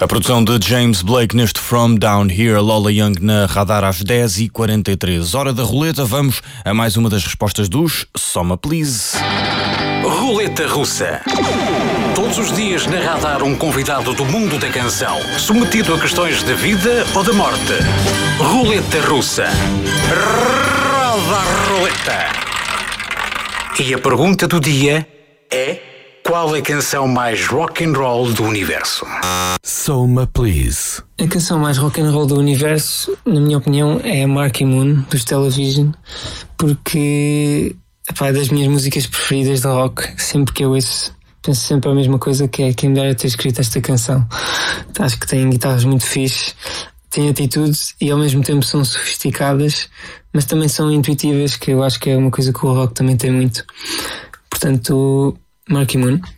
A produção de James Blake neste From Down Here, Lola Young na Radar às 10h43. Hora da roleta, vamos a mais uma das respostas dos Soma Please. Roleta Russa. Todos os dias na Radar um convidado do mundo da canção, submetido a questões da vida ou da morte. Roleta Russa. Roda a roleta. E a pergunta do dia é: qual é a canção mais rock and roll do universo? Soma Please. A canção mais rock and roll do universo, na minha opinião, é a Marky Moon, dos Television, porque é das minhas músicas preferidas de rock. Sempre que eu ouço, penso sempre a mesma coisa, que é quem me dera ter escrito esta canção. Acho que tem guitarras muito fixe, têm atitudes e ao mesmo tempo são sofisticadas, mas também são intuitivas, que eu acho que é uma coisa que o rock também tem muito. Portanto, Marky Moon.